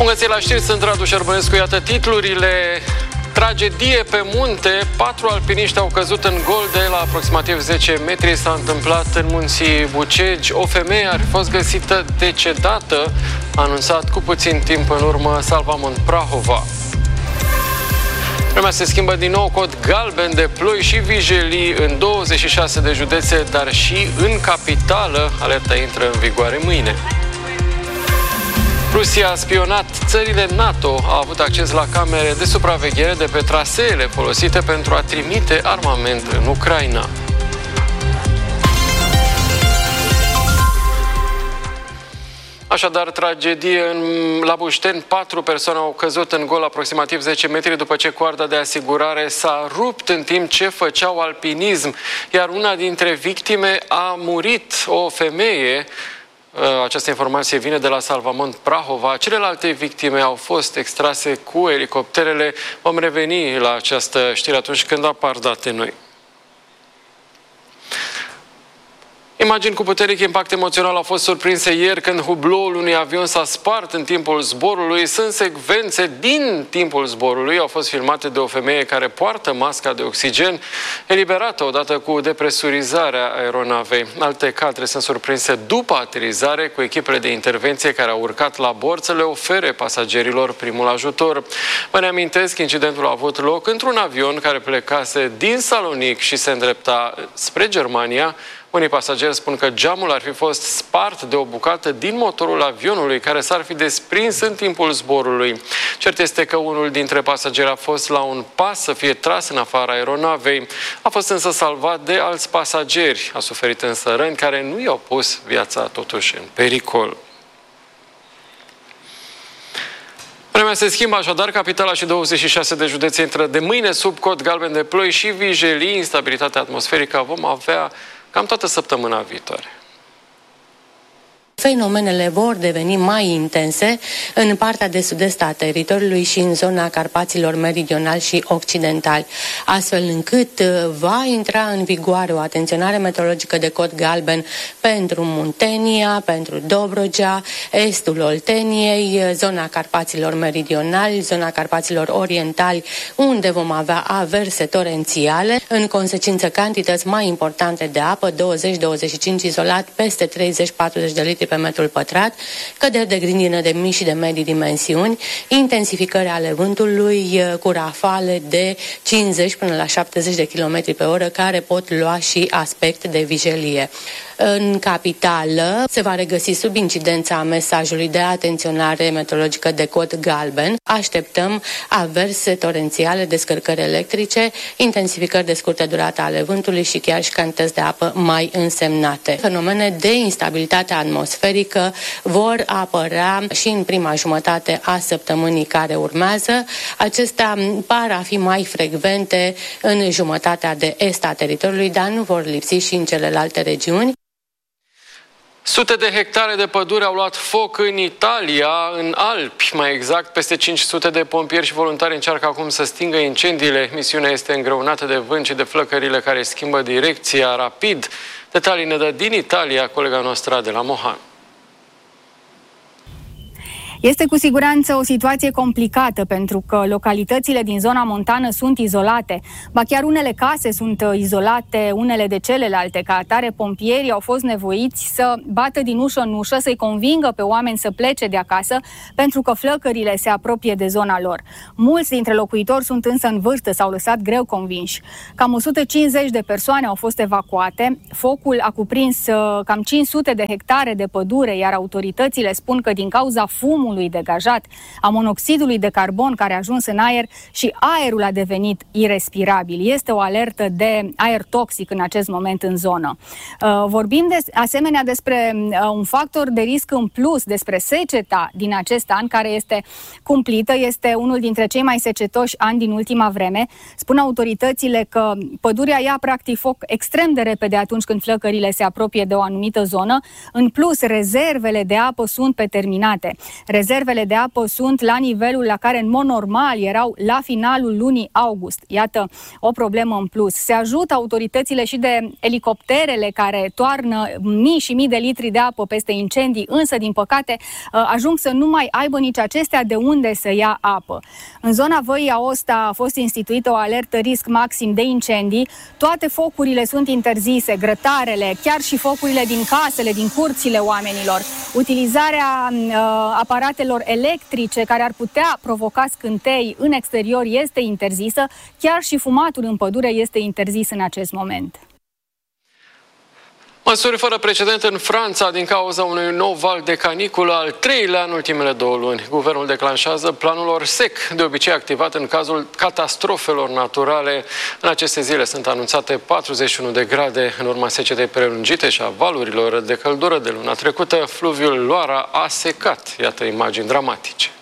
Bun găsit la știri, sunt Radu Șerbănescu, iată titlurile. Tragedie pe munte, 4 alpiniști au căzut în gol de la aproximativ 10 metri. S-a întâmplat în munții Bucegi. O femeie ar fi fost găsită decedată, a anunțat cu puțin timp în urmă Salvamont Prahova. Vremea se schimbă din nou, cod galben de ploi și vijelii în 26 de județe, dar și în capitală. Alerta intră în vigoare mâine. Rusia a spionat țările NATO, a avut acces la camere de supraveghere de pe traseele folosite pentru a trimite armament în Ucraina. Așadar, tragedie la Bușteni. 4 persoane au căzut în gol aproximativ 10 metri după ce coarda de asigurare s-a rupt în timp ce făceau alpinism, iar una dintre victime a murit, o femeie. Această informație vine de la Salvamont Prahova. Celelalte victime au fost extrase cu elicopterele. Vom reveni la această știre atunci când apar date noi. Imagini cu puternic impact emoțional au fost surprinse ieri când hubloul unui avion s-a spart în timpul zborului. Sunt secvențe din timpul zborului, au fost filmate de o femeie care poartă masca de oxigen, eliberată odată cu depresurizarea aeronavei. Alte cadre sunt surprinse după aterizare, cu echipele de intervenție care au urcat la bord să le ofere pasagerilor primul ajutor. Vă reamintesc, incidentul a avut loc într-un avion care plecase din Salonic și se îndrepta spre Germania. Unii pasageri spun că geamul ar fi fost spart de o bucată din motorul avionului care s-ar fi desprins în timpul zborului. Cert este că unul dintre pasageri a fost la un pas să fie tras în afara aeronavei. A fost însă salvat de alți pasageri. A suferit însă răni care nu i-au pus viața totuși în pericol. Vremea se schimbă, așadar, capitala și 26 de județe intră de mâine sub cod galben de ploi și vijelii. Instabilitatea atmosferică vom avea cam toată săptămâna viitoare. Fenomenele vor deveni mai intense în partea de sud-est a teritoriului și în zona Carpaților meridionali și occidentali, astfel încât va intra în vigoare o atenționare meteorologică de cod galben pentru Muntenia, pentru Dobrogea, estul Olteniei, zona Carpaților meridionali, zona Carpaților orientali, unde vom avea averse torențiale, în consecință cantități mai importante de apă, 20-25 izolat, peste 30-40 de litri pe metrul pătrat, căderi de grindină de mici și de medii dimensiuni, intensificări ale vântului cu rafale de 50 până la 70 de km pe oră, care pot lua și aspect de vijelie. În capitală se va regăsi sub incidența mesajului de atenționare meteorologică de cod galben. Așteptăm averse torențiale, descărcări electrice, intensificări de scurtă durată ale vântului și chiar și cantități de apă mai însemnate. Fenomene de instabilitate atmosferică vor apărea și în prima jumătate a săptămânii care urmează. Acestea par a fi mai frecvente în jumătatea de est a teritoriului, dar nu vor lipsi și în celelalte regiuni. Sute de hectare de pădure au luat foc în Italia, în Alpi. Mai exact, peste 500 de pompieri și voluntari încearcă acum să stingă incendiile. Misiunea este îngreunată de vânt și de flăcările care schimbă direcția rapid. Detalii ne dă din Italia colega noastră de la Mohan. Este cu siguranță o situație complicată pentru că localitățile din zona montană sunt izolate. Ba chiar unele case sunt izolate unele de celelalte. Ca atare, pompierii au fost nevoiți să bată din ușă în ușă, să-i convingă pe oameni să plece de acasă pentru că flăcările se apropie de zona lor. Mulți dintre locuitori sunt însă în vârstă, s-au lăsat greu convinși. Cam 150 de persoane au fost evacuate. Focul a cuprins cam 500 de hectare de pădure, iar autoritățile spun că din cauza fumului degajat, a monoxidului de carbon care a ajuns în aer și aerul a devenit irespirabil. Este o alertă de aer toxic în acest moment în zonă. Vorbim asemenea despre un factor de risc în plus, despre seceta din acest an care este cumplită, este unul dintre cei mai secetoși ani din ultima vreme. Spun autoritățile că pădurea ia practic foc extrem de repede atunci când flăcările se apropie de o anumită zonă. În plus, rezervele de apă sunt pe terminate. Rezervele de apă sunt la nivelul la care în mod normal erau la finalul lunii august. Iată o problemă în plus. Se ajută autoritățile și de elicopterele care toarnă mii și mii de litri de apă peste incendii, însă, din păcate, ajung să nu mai aibă nici acestea de unde să ia apă. În zona Văii Aosta a fost instituită o alertă risc maxim de incendii. Toate focurile sunt interzise, grătarele, chiar și focurile din casele, din curțile oamenilor. Utilizarea aparatelor electrice care ar putea provoca scântei în exterior este interzisă, chiar și fumatul în pădure este interzis în acest moment. Măsuri fără precedent în Franța din cauza unui nou val de caniculă, al treilea în ultimele 2 luni. Guvernul declanșează planul Orsec, de obicei activat în cazul catastrofelor naturale. În aceste zile sunt anunțate 41 de grade în urma secetei prelungite și a valurilor de căldură de luna trecută. Fluviul Loara a secat. Iată imagini dramatice.